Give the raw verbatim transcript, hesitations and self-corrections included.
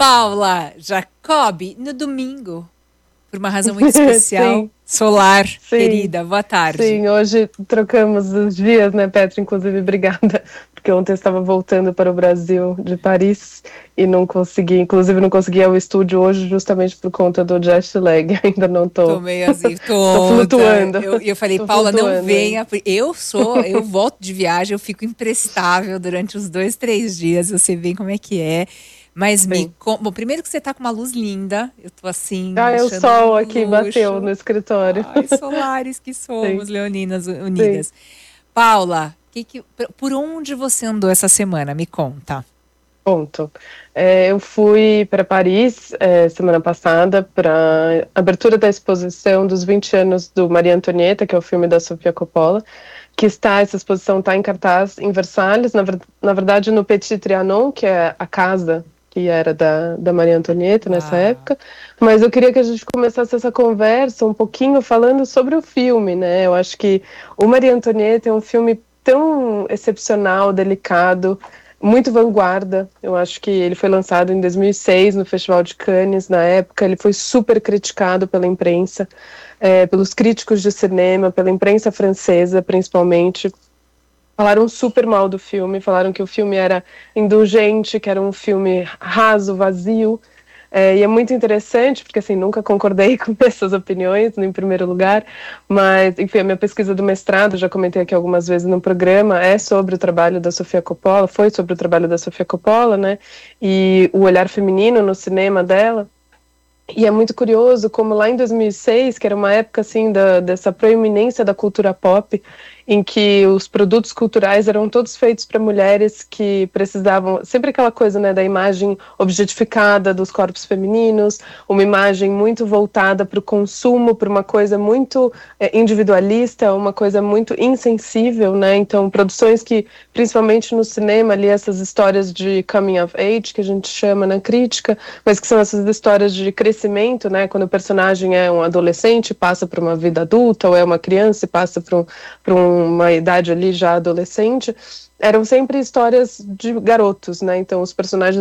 Paula Jacobi, no domingo, por uma razão muito especial, solar, sim, querida, boa tarde. Sim, hoje trocamos os dias, né, Petra? Inclusive, obrigada, porque ontem eu estava voltando para o Brasil de Paris e não consegui, inclusive não consegui ir ao estúdio hoje justamente por conta do jet lag, ainda não tô... Tô meio assim, tô, tô flutuando. Eu, eu falei, tô Paula, não flutuando, venha, eu sou, eu volto de viagem, eu fico imprestável durante os dois, três dias, você vê como é que é. Mas Sim. me com... Bom, primeiro que você tá com uma luz linda. Eu tô assim. Ah, é o sol aqui luxo. Bateu no escritório. Ai, solares que somos, Sim. Leoninas Unidas. Sim. Paula, que que... por onde você andou essa semana? Me conta. Ponto. É, eu fui para Paris é, semana passada para abertura da exposição dos vinte anos do Maria Antonieta, que é o filme da Sofia Coppola, que está, essa exposição está em cartaz em Versalhes, na, na verdade no Petit Trianon, que é a casa que era da, da Maria Antonieta nessa ah. época, mas eu queria que a gente começasse essa conversa um pouquinho falando sobre o filme, né? Eu acho que o Maria Antonieta é um filme tão excepcional, delicado, muito vanguarda. Eu acho que ele foi lançado em dois mil e seis no Festival de Cannes, na época. Ele foi super criticado pela imprensa, é, pelos críticos de cinema, pela imprensa francesa, principalmente. Falaram super mal do filme, falaram que o filme era indulgente, que era um filme raso, vazio. É, e é muito interessante, porque assim, nunca concordei com essas opiniões, em primeiro lugar, mas, enfim, a minha pesquisa do mestrado, já comentei aqui algumas vezes no programa, é sobre o trabalho da Sofia Coppola, foi sobre o trabalho da Sofia Coppola, né, e o olhar feminino no cinema dela. E é muito curioso como lá em dois mil e seis, que era uma época assim da, dessa proeminência da cultura pop, em que os produtos culturais eram todos feitos para mulheres que precisavam, sempre aquela coisa, né, da imagem objetificada dos corpos femininos, uma imagem muito voltada para o consumo, para uma coisa muito é, individualista, uma coisa muito insensível, né, então produções que, principalmente no cinema, ali essas histórias de coming of age, que a gente chama na crítica, mas que são essas histórias de crescimento, né, quando o personagem é um adolescente, passa para uma vida adulta, ou é uma criança e passa para um, para um uma idade ali já adolescente, eram sempre histórias de garotos, né, então os personagens